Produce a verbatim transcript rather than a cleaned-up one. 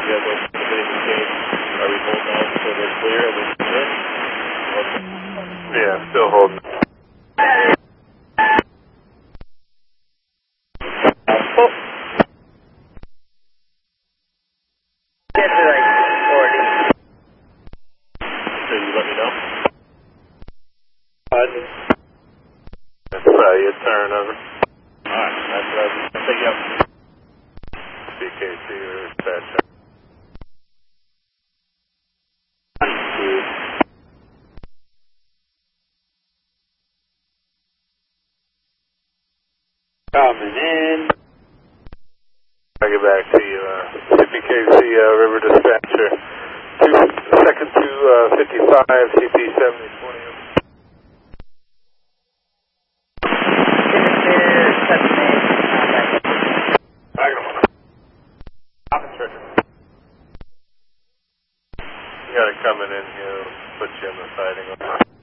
You guys open the big gate. Are we holding on so they're clear and we can hit? Yeah, still holding. Get to like forty. So you let me know? That's uh, your turn, over. Alright, that's what I was going to say, yep. C K C or dispatch. Coming in. I'll get back to you. Uh, C P K C uh, River Dispatcher. Two, second to uh, fifty-five, C P seventy twenty. You got it coming in here. Put you in the siding.